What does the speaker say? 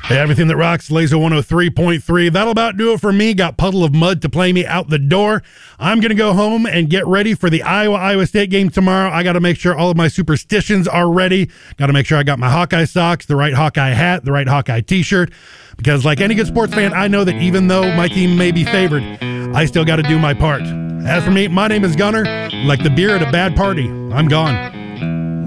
Hey, everything that rocks, Laser 103.3. That'll about do it for me. Got Puddle of Mud to play me out the door. I'm going to go home and get ready for the Iowa State game tomorrow. I got to make sure all of my superstitions are ready. Got to make sure I got my Hawkeye socks, the right Hawkeye hat, the right Hawkeye t-shirt. Because like any good sports fan, I know that even though my team may be favored, I still got to do my part. As for me, my name is Gunner. Like the beer at a bad party, I'm gone.